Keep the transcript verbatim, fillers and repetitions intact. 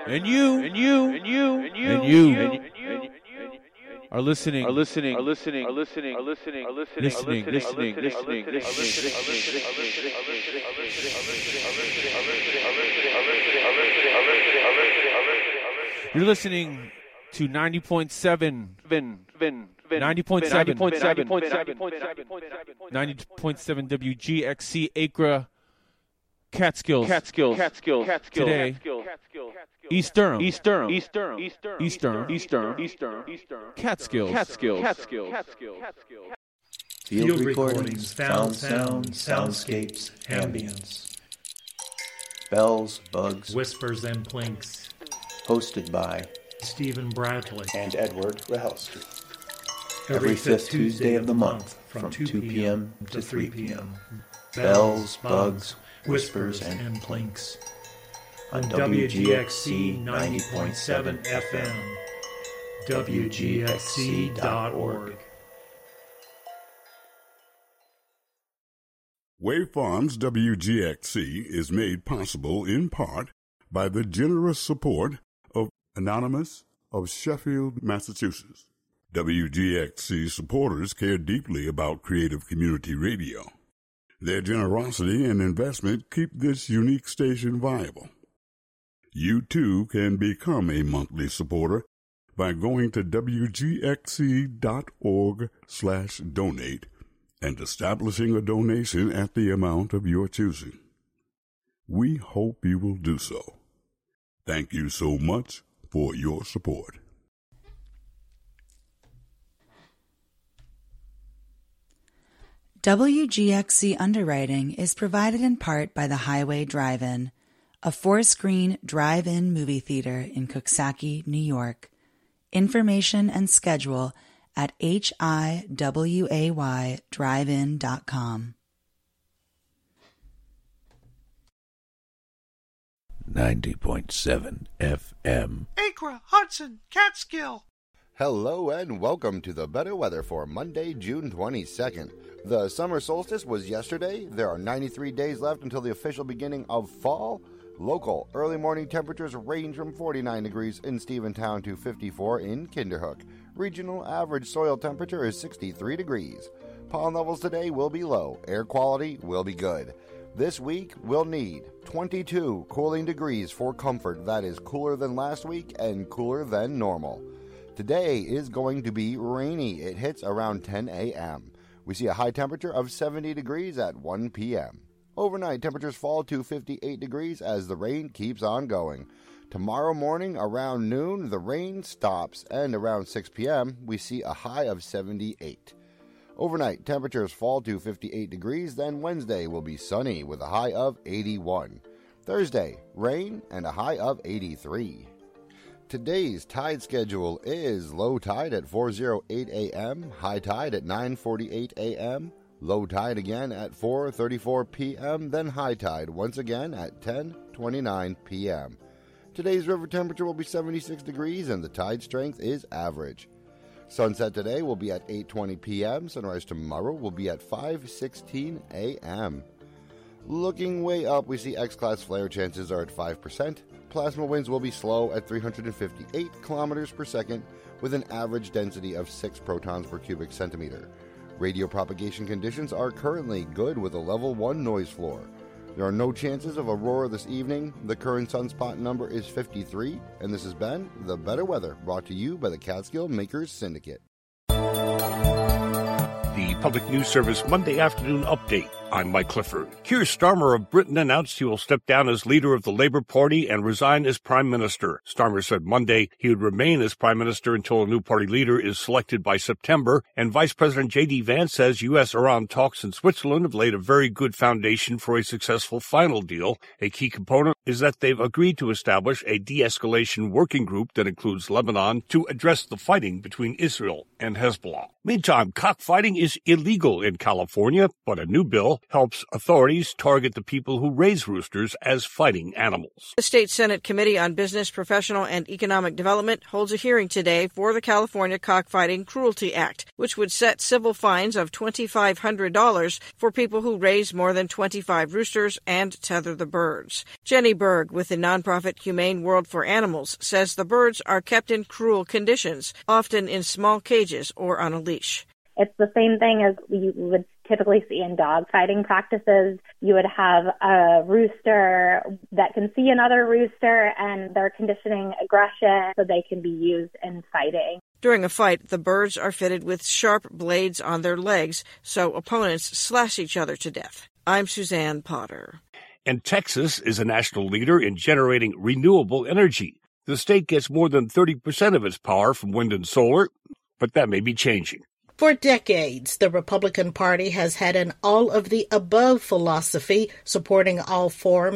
And you, and you, and you, and you, and you, and you are listening, are listening, are listening, are listening, are listening, are listening, listening, listening, listening, You're listening to ninety point seven, ninety point seven, ninety point seven W G X C Acra, Catskills, Catskills, Catskills, today. East Durham, East Durham, East Durham, East Durham, East Durham, East Durham, East Durham, East Durham, Catskills, Catskills, Catskills, Catskills, Field recordings, found sound, soundscapes, ambience. Bells, bugs, whispers, and plinks. Hosted by Stephen Bradley and Edward Rahelski. Every fifth Tuesday of the month from two p.m. to three p.m. Bells, bugs, whispers, and plinks. On W G X C ninety point seven F M, W G X C dot org. Wave Farms W G X C is made possible in part by the generous support of Anonymous of Sheffield, Massachusetts. W G X C supporters care deeply about creative community radio. Their generosity and investment keep this unique station viable. You too can become a monthly supporter by going to W G X C dot org slash donate and establishing a donation at the amount of your choosing. We hope you will do so. Thank you so much for your support. W G X C underwriting is provided in part by the Highway Drive-In, a four-screen drive-in movie theater in Coxsackie, New York. Information and schedule at H I W A Y drive in dot com. ninety point seven F M. Acra, Hudson, Catskill. Hello and welcome to the better weather for Monday, June twenty-second. The summer solstice was yesterday. There are ninety-three days left until the official beginning of fall. Local early morning temperatures range from forty-nine degrees in Stephentown to fifty-four in Kinderhook. Regional average soil temperature is sixty-three degrees. Pollen levels today will be low. Air quality will be good. This week we'll need twenty-two cooling degrees for comfort. That is cooler than last week and cooler than normal. Today is going to be rainy. It hits around ten a.m. We see a high temperature of seventy degrees at one p.m. Overnight, temperatures fall to fifty-eight degrees as the rain keeps on going. Tomorrow morning, around noon, the rain stops, and around six p.m., we see a high of seventy-eight. Overnight, temperatures fall to fifty-eight degrees, then Wednesday will be sunny with a high of eighty-one. Thursday, rain and a high of eighty-three. Today's tide schedule is low tide at four oh eight a.m., high tide at nine forty-eight a.m., low tide again at four thirty-four p.m., then high tide once again at ten twenty-nine p.m. Today's river temperature will be seventy-six degrees and the tide strength is average. Sunset today will be at eight twenty p.m. Sunrise tomorrow will be at five sixteen a.m. Looking way up, we see X-class flare chances are at five percent. Plasma winds will be slow at three hundred fifty-eight kilometers per second with an average density of six protons per cubic centimeter. Radio propagation conditions are currently good with a level one noise floor. There are no chances of aurora this evening. The current sunspot number is fifty-three, and this has been The Better Weather, brought to you by the Catskill Makers Syndicate. The Public News Service Monday afternoon update. I'm Mike Clifford. Keir Starmer of Britain announced he will step down as leader of the Labour Party and resign as Prime Minister. Starmer said Monday he would remain as Prime Minister until a new party leader is selected by September. And Vice President J D Vance says U S Iran talks in Switzerland have laid a very good foundation for a successful final deal. A key component is that they've agreed to establish a de-escalation working group that includes Lebanon to address the fighting between Israel and Hezbollah. Meantime, cockfighting is illegal in California, but a new bill bill helps authorities target the people who raise roosters as fighting animals. The State Senate Committee on Business, Professional, and Economic Development holds a hearing today for the California Cockfighting Cruelty Act, which would set civil fines of two thousand five hundred dollars for people who raise more than twenty-five roosters and tether the birds. Jenny Berg with the nonprofit Humane World for Animals says the birds are kept in cruel conditions, often in small cages or on a leash. It's the same thing as you would typically see in dog fighting practices. You would have a rooster that can see another rooster, and they're conditioning aggression so they can be used in fighting. During a fight, the birds are fitted with sharp blades on their legs, so opponents slash each other to death. I'm Suzanne Potter. And Texas is a national leader in generating renewable energy. The state gets more than thirty percent of its power from wind and solar, but that may be changing. For decades, the Republican Party has had an all-of-the-above philosophy, supporting all forms